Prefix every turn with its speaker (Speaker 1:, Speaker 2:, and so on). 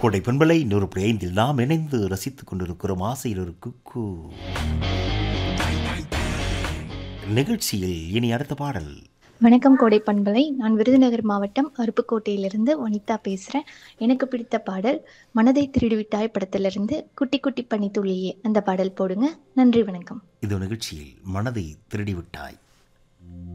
Speaker 1: கோடை பண்பலை 100.5 நாம் இணைந்து ரசித்துக் கொண்டிருக்கிறோம் ஆசையில் ஒரு குக்கு நிகழ்ச்சியில். இனி அடுத்த பாடல்.
Speaker 2: வணக்கம் கோடை பண்பலை. நான் விருதுநகர் மாவட்டம் அருப்புக்கோட்டையிலிருந்து வனிதா பேசுகிறேன். எனக்கு பிடித்த பாடல் மனதை திருடிவிட்டாய் படத்திலிருந்து குட்டி குட்டி பனி துளியே அந்த பாடல் போடுங்க. நன்றி, வணக்கம்.
Speaker 1: இது நிகழ்ச்சியில் மனதை திருடிவிட்டாய்.